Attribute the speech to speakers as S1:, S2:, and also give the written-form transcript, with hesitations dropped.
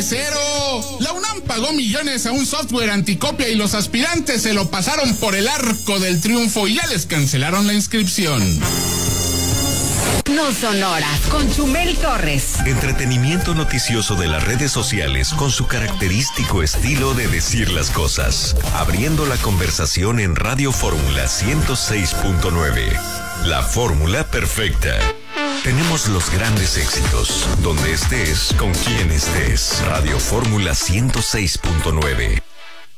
S1: cero. La UNAM pagó millones a un software anticopia y los aspirantes se lo pasaron por el arco del triunfo y ya les cancelaron la inscripción.
S2: No Sonora, con Chumel Torres.
S3: Entretenimiento noticioso de las redes sociales con su característico estilo de decir las cosas. Abriendo la conversación en Radio Fórmula 106.9. La fórmula perfecta. Tenemos los grandes éxitos. Donde estés, con quien estés. Radio Fórmula 106.9.